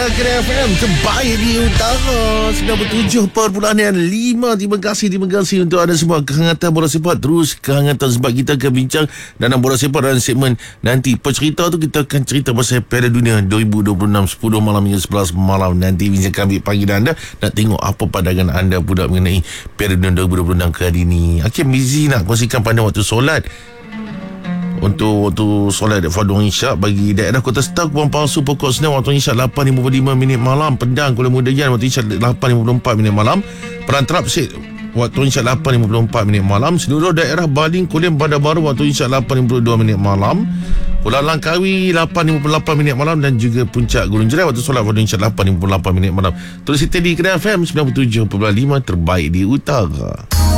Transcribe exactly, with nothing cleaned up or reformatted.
Kena F M terbaik di utara sembilan puluh tujuh perpuluhan lima. Terima kasih, terima kasih untuk anda semua. Kehangatan bola sepak, terus kehangatan sebab kita akan bincang dalam bola sepak dalam segmen nanti. Percerita tu kita akan cerita pasal Piala Dunia dua ribu dua puluh enam, sepuluh malam hingga sebelas malam nanti. Bincang kami panggilan anda nak tengok apa pandangan anda pula mengenai Piala Dunia dua ribu dua puluh enam kali ini. Hakim Mizi nak kongsikan pada waktu solat, untuk waktu solat fardu isyak bagi daerah Kota Star, Kuang Palsu, Pokok Senang waktu isyak lapan lima puluh lima minit malam. Pedang, Kuala Mudayan waktu isyak lapan lima puluh empat minit malam. Perantarap Sik waktu isyak lapan lima puluh empat minit malam. Seluruh daerah Baling, Kulim, Bandar Baru waktu isyak lapan lima puluh dua minit malam. Pulau Langkawi lapan lima puluh lapan minit malam, dan juga Puncak Gunung Jerai waktu solat fardu isyak lapan lima puluh lapan minit malam. Terus kita di Kena F M sembilan puluh tujuh perpuluhan lima terbaik di utara.